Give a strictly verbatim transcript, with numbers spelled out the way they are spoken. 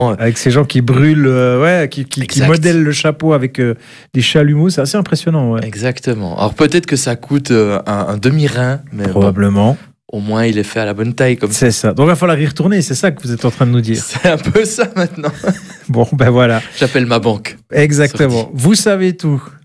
Avec ces gens qui brûlent, euh, ouais, qui, qui, qui modèlent le chapeau avec euh, des chalumeaux, c'est assez impressionnant. Ouais. Exactement. Alors peut-être que ça coûte euh, un, un demi-rein, mais probablement. Bon, au moins il est fait à la bonne taille. Comme c'est ça. ça. Donc il va falloir y retourner, c'est ça que vous êtes en train de nous dire. C'est un peu ça maintenant. Bon, ben voilà. J'appelle ma banque. Exactement. Vous savez tout.